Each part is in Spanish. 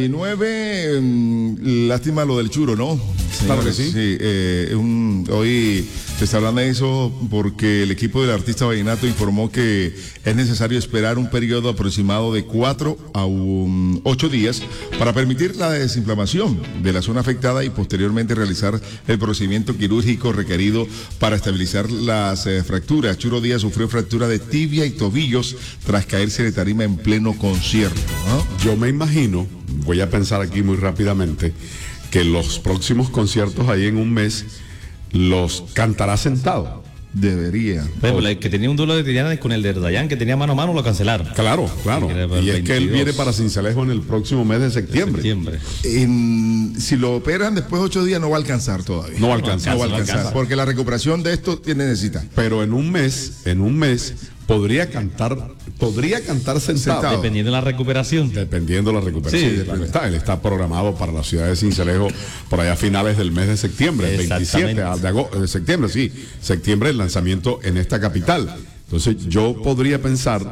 9, lástima lo del Churo, ¿no? Claro que sí. Sí, hoy se está hablando de eso porque el equipo del artista vallenato informó que es necesario esperar un periodo aproximado de 4 a 8 días para permitir la desinflamación de la zona afectada y posteriormente realizar el procedimiento quirúrgico requerido para estabilizar las fracturas. Churo Díaz sufrió fractura de tibia y tobillos tras caerse de tarima en pleno concierto, ¿no? Yo me imagino, voy a pensar aquí muy rápidamente, que los próximos conciertos ahí en un mes los cantará sentado. Debería. Pero el que tenía un duelo de Tiriana con el de Dayan, que tenía mano a mano, lo cancelaron. Claro. Y es que él viene para Sincelejo en el próximo mes de septiembre. Si lo operan después de 8 días no va a alcanzar todavía. No va a alcanzar. Porque la recuperación de esto necesita. Pero en un mes podría cantar sentado. Dependiendo de la recuperación. Dependiendo de la recuperación. Sí, Él está programado para la ciudad de Sincelejo por allá a finales del mes de septiembre, el 27 de septiembre, sí. Septiembre, el lanzamiento en esta capital. Entonces uno podría pensar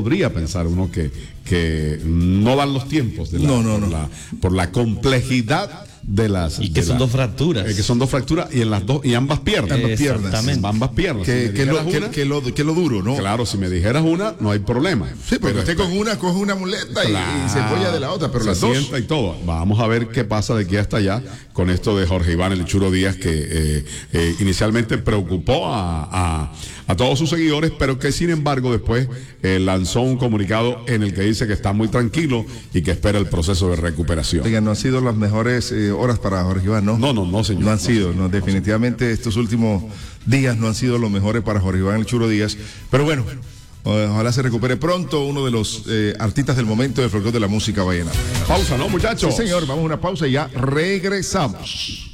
que no dan los tiempos por la complejidad de las y que son dos fracturas. Que son dos fracturas y ambas piernas. Ambas piernas. Que lo duro, ¿no? Claro, si me dijeras una, no hay problema. Sí, porque usted con una coge una muleta y se apoya de la otra, pero las dos. Y todo. Vamos a ver qué pasa de aquí hasta allá con esto de Jorge Iván El Churo Díaz, que inicialmente preocupó a todos sus seguidores, pero que sin embargo después lanzó un comunicado en el que dice que está muy tranquilo y que espera el proceso de recuperación. Oiga, no han sido las mejores horas para Jorge Iván, ¿no? No, señor. No han sido, definitivamente estos últimos días no han sido los mejores para Jorge Iván El Churo Díaz, pero bueno, ojalá se recupere pronto, uno de los artistas del momento del folclore de la música vallenata. Pausa, ¿no, muchachos? Sí, señor, vamos a una pausa y ya regresamos.